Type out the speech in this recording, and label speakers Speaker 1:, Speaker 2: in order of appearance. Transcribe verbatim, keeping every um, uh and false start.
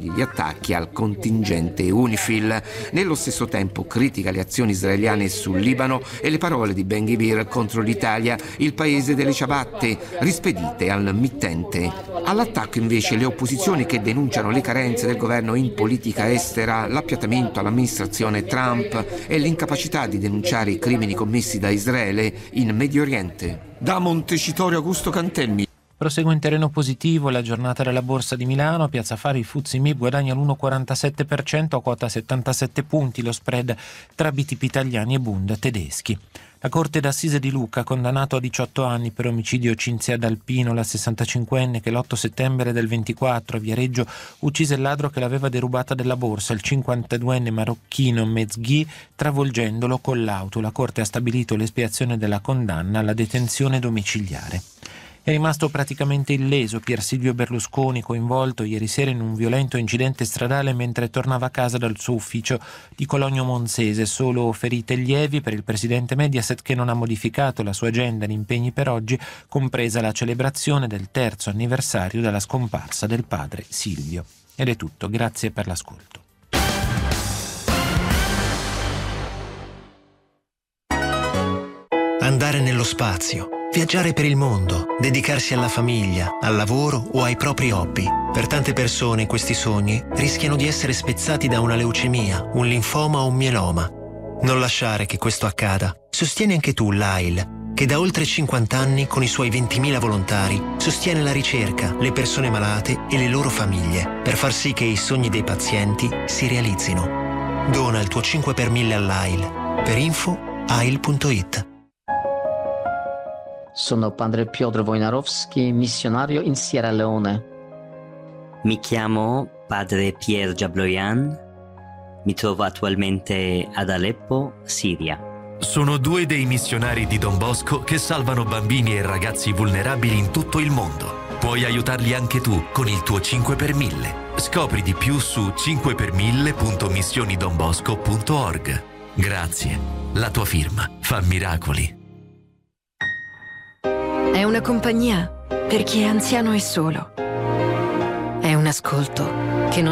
Speaker 1: possibili gli attacchi al contingente UNIFIL. Nello stesso tempo critica le azioni israeliane sul Libano e le parole di Ben Gvir contro l'Italia, il paese delle ciabatte, rispedite al mittente. All'attacco invece le opposizioni che denunciano le carenze del governo in politica estera, l'appiattamento all'amministrazione Trump e l'incapacità di denunciare i crimini commessi da Israele in Medio Oriente. Da Montecitorio Augusto Cantelmi.
Speaker 2: Prosegue in terreno positivo la giornata della Borsa di Milano. Piazza Affari il F T S E M I B guadagna l'uno virgola quarantasette per cento a quota settantasette punti, lo spread tra B T P italiani e Bund tedeschi. La Corte d'Assise di Lucca ha condannato a diciotto anni per omicidio Cinzia D'Alpino, la sessantacinquenne che l'otto settembre del ventiquattro a Viareggio uccise il ladro che l'aveva derubata della borsa, il cinquantaduenne marocchino Mezghi, travolgendolo con l'auto. La Corte ha stabilito l'espiazione della condanna alla detenzione domiciliare. È rimasto praticamente illeso Pier Silvio Berlusconi, coinvolto ieri sera in un violento incidente stradale mentre tornava a casa dal suo ufficio di Cologno Monzese. Solo ferite lievi per il presidente Mediaset, che non ha modificato la sua agenda di impegni per oggi, compresa la celebrazione del terzo anniversario dalla scomparsa del padre Silvio. Ed è tutto, grazie per l'ascolto.
Speaker 3: Andare nello spazio, viaggiare per il mondo, dedicarsi alla famiglia, al lavoro o ai propri hobby. Per tante persone questi sogni rischiano di essere spezzati da una leucemia, un linfoma o un mieloma. Non lasciare che questo accada. Sostieni anche tu l'A I L, che da oltre cinquanta anni con i suoi ventimila volontari sostiene la ricerca, le persone malate e le loro famiglie per far sì che i sogni dei pazienti si realizzino. Dona il tuo cinque per mille all'A I L. Per info A I L punto it.
Speaker 4: Sono padre Piotr Wojnarowski, missionario in Sierra Leone.
Speaker 5: Mi chiamo padre Pierre Jabloyan, mi trovo attualmente ad Aleppo, Siria.
Speaker 6: Sono due dei missionari di Don Bosco che salvano bambini e ragazzi vulnerabili in tutto il mondo. Puoi aiutarli anche tu con il tuo cinque per mille. Scopri di più su cinque per mille punto missionidonbosco punto org. Grazie, la tua firma fa miracoli.
Speaker 7: È una compagnia per chi è anziano e solo. È un ascolto